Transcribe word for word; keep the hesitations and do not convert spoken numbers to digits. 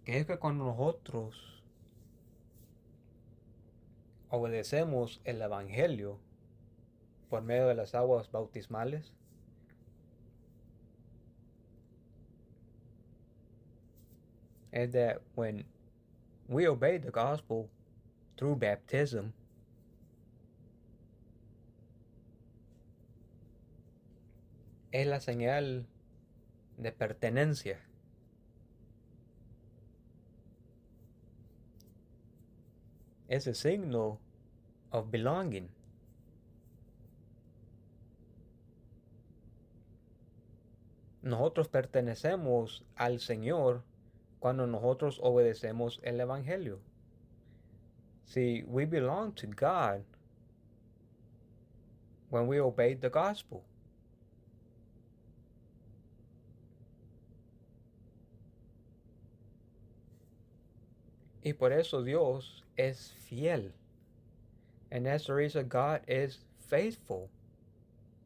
que es que cuando nosotros obedecemos el Evangelio por medio de las aguas bautismales, is that when we obey the gospel through baptism, es la señal de pertenencia. Es el signo of belonging. Nosotros pertenecemos al Señor cuando nosotros obedecemos el Evangelio. See, we belong to God when we obey the gospel. Y por eso Dios es fiel. And that's the reason God is faithful.